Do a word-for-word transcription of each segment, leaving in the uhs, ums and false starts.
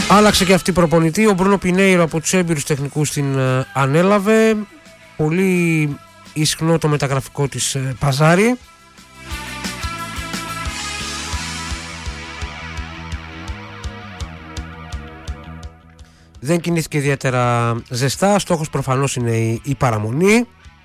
Άλλαξε και αυτή η προπονητή. Ο Μπρούνο Πινέιρο από τους έμπειρους τεχνικούς την ε, ανέλαβε. Πολύ ισχνό το μεταγραφικό της ε, παζάρι. Δεν κινήθηκε ιδιαίτερα ζεστά. Στόχος προφανώς είναι η, η παραμονή.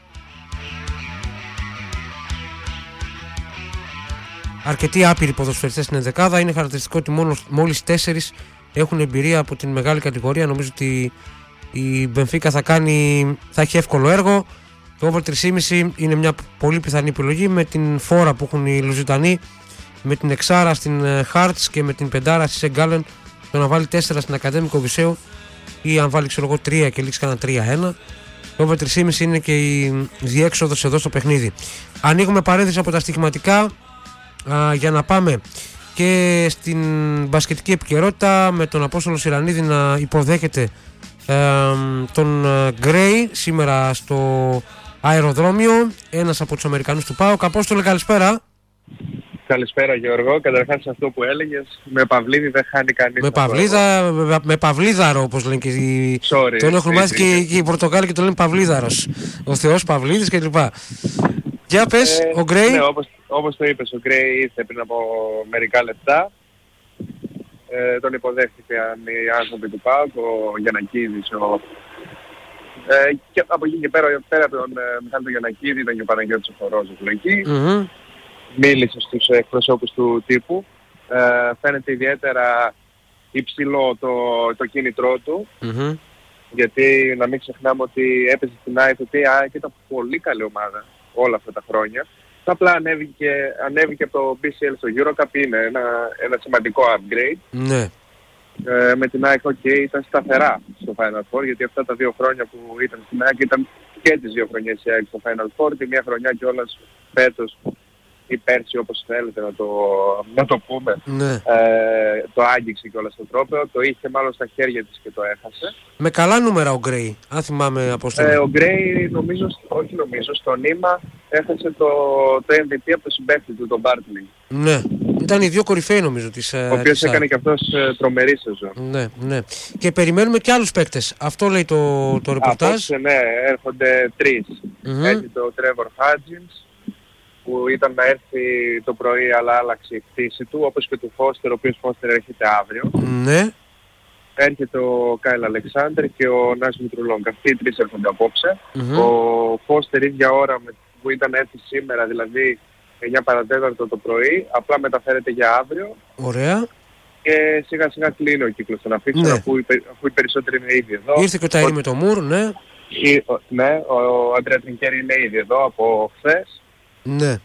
Αρκετοί άπειροι ποδοσφαιριστές στην ενδεκάδα. Είναι χαρακτηριστικό ότι μόνο, μόλις τέσσερις έχουν εμπειρία από την μεγάλη κατηγορία. Νομίζω ότι η Μπενφίκα θα, κάνει, θα έχει εύκολο έργο. Το over τρία κόμμα πέντε είναι μια πολύ πιθανή επιλογή με την φόρα που έχουν οι Λουζιτανοί, με την εξάρα στην Χάρτς και με την πεντάρα στη Σεγκάλεν. Το να βάλει τέσσερα στην Ακαδέμικο Βυσσέου ή αν βάλει ξέρω εγώ τρία και λήξει κανένα τρία ένα. Το over τρία κόμμα πέντε είναι και η διέξοδος εδώ στο παιχνίδι. Ανοίγουμε παρένθεση από τα στοιχηματικά α, για να πάμε και στην μπασκετική επικαιρότητα με τον Απόστολο Σιρανίδη να υποδέχεται ε, τον Γκρέι σήμερα στο αεροδρόμιο, ένας από τους Αμερικανούς του ΠΑΟΚ. Απόστολε, καλησπέρα. Καλησπέρα Γιώργο. Καταρχάς αυτό που έλεγες, με Παυλίδη δεν χάνει κανείς. Με Παυλίδα, με, με Παυλίδαρο όπως λένε και οι... Sorry, τον έχουν μάθει και, και οι Πορτοκάλοι και τον λένε Παυλίδαρος. Ο Θεός Παυλίδης κλπ. Για πες, ε, ο Γκρέι. Ναι, όπως, όπως το είπες, ο Γκρέι ήρθε πριν από μερικά λεπτά. Ε, τον υποδέχτηκαν οι άνθρωποι του ΠΑΟΚ, ο Γιαννακίδης, ο... Ε, και από εκεί και πέρα, πέρα από τον ε, Μιχάλη τον Γιαννακίδη, ήταν και ο Παναγιώτης ο Φορόζος εκεί. Mm-hmm. Μίλησε στους εκπροσώπους του τύπου. Ε, φαίνεται ιδιαίτερα υψηλό το, το κίνητρό του. Mm-hmm. Γιατί να μην ξεχνάμε ότι έπαιζε στην ΑΕΚ, ότι η ΑΕΚ ήταν πολύ καλή ομάδα όλα αυτά τα χρόνια. Απλά ανέβηκε, ανέβηκε από το μπι σι ελ στο EuroCup, είναι ένα, ένα σημαντικό upgrade. Ναι. Ε, με την ΑΕΚ okay, ήταν σταθερά στο Final Four, γιατί αυτά τα δύο χρόνια που ήταν στην ΑΕΚ ήταν και τις δύο χρονιές η ΑΕΚ στο Final Four, τη μία χρονιά κιόλας φέτος ή πέρσι όπως θέλετε να το, να το πούμε, Ναι. ε, το άγγιξε κιόλας στο τρόπαιο, το είχε μάλλον στα χέρια της και το έχασε. Με καλά νούμερα ο Γκρέι, αν θυμάμαι Απόστολο. Ε, ο Γκρέι νομίζω, όχι νομίζω, στο νήμα έχασε το, το εμ βι πι από το συμπαίχτη του, τον Μπάρτλινγκ. Ναι, ήταν οι δύο κορυφαίοι νομίζω της Ο οποίος της έκανε και αυτός ε, τρομερή σεζόν. Ναι, ναι. Και περιμένουμε και άλλους παίκτες. Αυτό λέει το, το ρεπορτάζ. Απόψε, ναι, έρχονται τρεις. Mm-hmm. Έχει το Τρέβορ Χάτζινς, που ήταν να έρθει το πρωί αλλά άλλαξε η πτήση του, όπως και του Φώστερ, ο οποίος Φώστερ έρχεται αύριο. Ναι. Έρχεται ο Κάιλ Αλεξάνδρ και ο Νάς Μητρουλόγκ. Αυτοί οι τρεις έρχονται απόψε. Mm-hmm. Ο Φώστερ ίδια ώρα που ήταν να έρθει σήμερα, δηλαδή εννιά παρά τέταρτο το πρωί, απλά μεταφέρεται για αύριο. Ωραία. Και σιγά σιγά κλείνει ο κύκλος των αφήξεων, ναι. αφού, οι, αφού οι περισσότεροι είναι ήδη εδώ. Ήρθε και ο Ταΐρη με το Μουρ, ναι. Ή, ο, ναι, ο Αντρέα Τρινκέρι είναι ήδη εδώ από χθες. Ναι.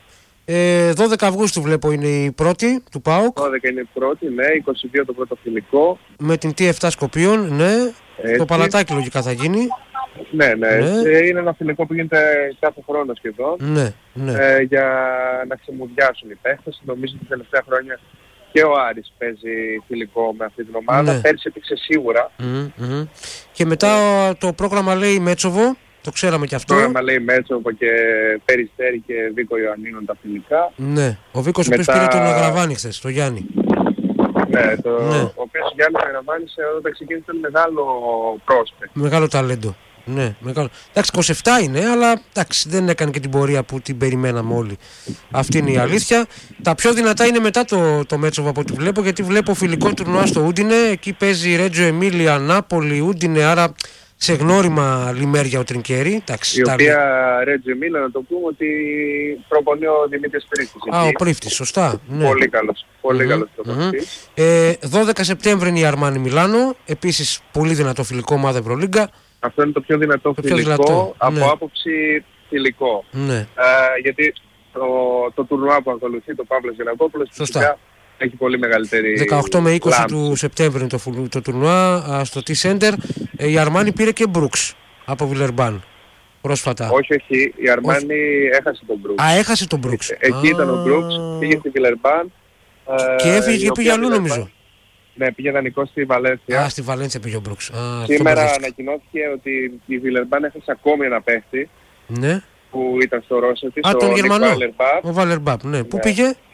Ε, δώδεκα Αυγούστου βλέπω είναι η πρώτη του ΠΑΟΚ. δώδεκα είναι η πρώτη, ναι. είκοσι δύο το πρώτο φιλικό. Με την τι επτά Σκοπίων, ναι. Έτσι. Το Παλατάκι λογικά θα γίνει. Ναι, ναι. Ναι. Ε, είναι ένα φιλικό που γίνεται κάθε χρόνο σχεδόν. Ναι, ναι. Ε, για να ξεμουδιάσουν οι παίχτες. Νομίζω ότι τα τελευταία χρόνια και ο Άρης παίζει φιλικό με αυτή την ομάδα. Ναι. Πέρσι έπαιξε σίγουρα. Mm-hmm. Και μετά το πρόγραμμα λέει Μέτσοβο. Το ξέραμε κι αυτό. Το πρόγραμμα λέει Μέτσοβο και Περιστέρι και Βίκο Ιωαννίνων τα φιλικά. Ναι. Ο Βίκος Μετά... ο οποίος πήρε τον Αγραβάνη χθες, το Γιάννη. Ναι, το... Ναι. ο οποίος Γιάννης Αγραβάνης όταν ξεκίνησε ήταν μεγάλο πρόσπect. Μεγάλο ταλέντο. Ναι, μεγάλο. Εντάξει, είκοσι επτά είναι, αλλά εντάξει, δεν έκανε και την πορεία που την περιμέναμε όλοι. Αυτή είναι η αλήθεια. Τα πιο δυνατά είναι μετά το, το Μέτσοβο από ό,τι βλέπω, γιατί βλέπω φιλικό τουρνουά στο Ούντινε. Εκεί παίζει Ρέτζο Εμίλια, Νάπολη, Ούντινε, άρα σε γνώριμα λιμέρια ο Τρινκέρι. Εντάξει, η τα... οποία Ρέτζο Εμίλια, να το πούμε ότι προπονεί ο Δημήτρης Πρίφτης. Α, ο Πρίφτης, σωστά. Ναι. Πολύ καλός. Πολύ mm-hmm, καλός mm-hmm. ε, δώδεκα Σεπτέμβρη είναι η Αρμάνι Μιλάνο. Επίσης πολύ δυνατό φιλικό, ομάδα Ευρωλίγκα. Αυτό είναι το πιο δυνατό το φιλικό, πιο δυνατό, από ναι. άποψη φιλικό. Ναι. Ε, γιατί το, το τουρνουά που ακολουθεί, το Παύλος Γιαννακόπουλος, φυσικά έχει πολύ μεγαλύτερη δεκαοκτώ με είκοσι λάμψη. Του Σεπτέμβρη είναι το, το τουρνουά στο T-Center. Ε, η Αρμάνι πήρε και Μπρουξ από Βιλερμπάν πρόσφατα. Όχι, όχι. Η Αρμάνι όχι. έχασε τον Μπρουξ. Α, έχασε τον Μπρουξ. Ε, εκεί Α... ήταν ο Μπρουξ, πήγε στη Βιλερμπάν. Και έφυγε και πήγε αλλού νομίζω. Ναι, πήγε δανεικό στη Βαλένθια. Α, στη Βαλένθια πήγε ο Μπρουξ. Σήμερα ανακοινώθηκε ότι η Βιλερμπάν έχασε ακόμη ένα παίχτη. Ναι. Που ήταν στο Ρώσο της. Α, τον Γερμανό. Ο Βαλερμπάπ, ναι. ναι. Πού πήγε?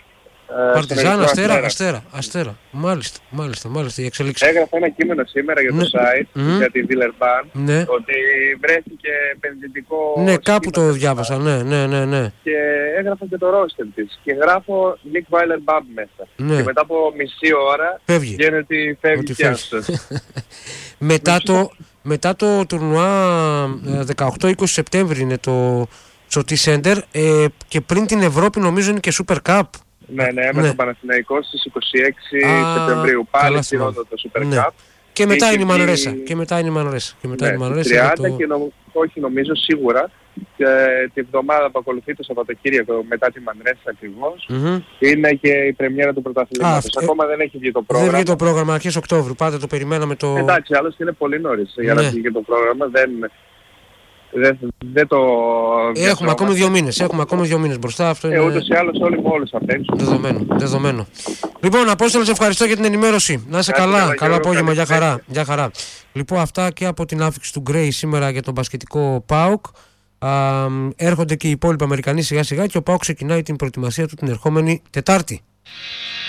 Παρτιζάν, αστέρα, αστέρα, αστέρα. Μάλιστα, μάλιστα, μάλιστα. Η εξελίξη. Έγραφα ένα κείμενο σήμερα για το ναι. site, mm. για τη Villeurbanne, ναι. ότι βρέθηκε επενδυτικό. Ναι, κάπου το διάβασα, ναι, ναι, ναι, ναι. Και έγραφα και το roster της. Και γράφω Nick Weiler-Babb μέσα. Ναι. Και μετά από μισή ώρα φεύγει. Γίνεται ότι φεύγει και αυτός. μετά, το, μετά το τουρνουά δεκαοκτώ είκοσι Σεπτέμβρη είναι το Σωτή Σέντερ ε, και πριν την Ευρώπη νομίζω είναι και Super Cup. Ναι, ναι, με ναι. το Παναθηναϊκό στις είκοσι έξι Α, Σεπτεμβρίου. Πάλι σειρώνω το Super ναι. Cup. Και μετά και είναι η Μανρέσα. Και μετά είναι η Μανρέσα. Και μετά ναι, είναι η Μανρέσα. τριάντα το... και νο... όχι νομίζω σίγουρα και την εβδομάδα που ακολουθεί το Σαββατοκύριακο μετά τη Μανρέσα ακριβώς mm-hmm. είναι και η πρεμιέρα του πρωταθλήματος. Ε... Ακόμα δεν έχει βγει το πρόγραμμα. Δεν βγει το πρόγραμμα αρχές Οκτώβρου. Πάντα το περιμέναμε το... Εντάξει, άλλωστε είναι πολύ νωρίς ναι. για να βγει και το πρόγραμμα. Δεν... Δεν, δεν το... Έχουμε ακόμη δύο μήνες, έχουμε ακόμη δύο μήνες μπροστά. Αυτό ε, είναι... ούτως ή άλλως όλοι με όλους θα παίξουν. Δεδομένο, δεδομένο. Λοιπόν, Απόστολε, σε ευχαριστώ για την ενημέρωση. Να είσαι καλά, καλά, καλό απόγευμα, για χαρά, για χαρά. Λοιπόν, αυτά και από την άφηξη του Γκρέι σήμερα για τον μπασκετικό ΠΑΟΚ. Α, έρχονται και οι υπόλοιποι Αμερικανοί σιγά σιγά και ο ΠΑΟΚ ξεκινάει την προετοιμασία του την ερχόμενη Τετάρτη.